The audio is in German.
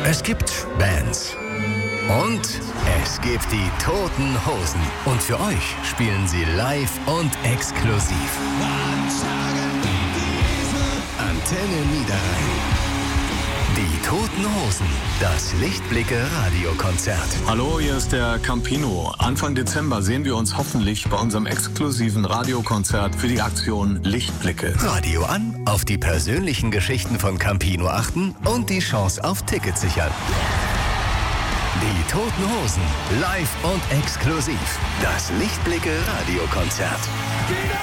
Es gibt Bands. Und es gibt die Toten Hosen. Und für euch spielen sie live und exklusiv. Antenne Niederrhein. Die Toten Hosen. Das Lichtblicke-Radiokonzert. Hallo, hier ist der Campino. Anfang Dezember sehen wir uns hoffentlich bei unserem exklusiven Radiokonzert für die Aktion Lichtblicke. Radio an, auf die persönlichen Geschichten von Campino achten und die Chance auf Tickets sichern. Die Toten Hosen, live und exklusiv. Das Lichtblicke-Radiokonzert.